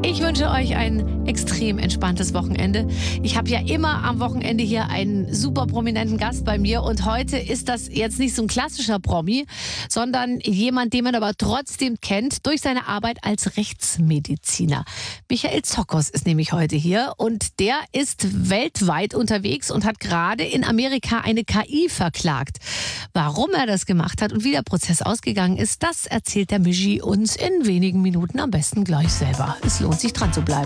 Ich wünsche euch ein extrem entspanntes Wochenende. Ich habe ja immer am Wochenende hier einen super prominenten Gast bei mir und heute ist das jetzt nicht so ein klassischer Promi, sondern jemand, den man aber trotzdem kennt durch seine Arbeit als Rechtsmediziner. Michael Zokos ist nämlich heute hier und der ist weltweit unterwegs und hat gerade in Amerika eine KI verklagt. Warum er das gemacht hat und wie der Prozess ausgegangen ist, das erzählt der Michi uns in wenigen Minuten am besten gleich selber. Es lohnt sich dran zu bleiben.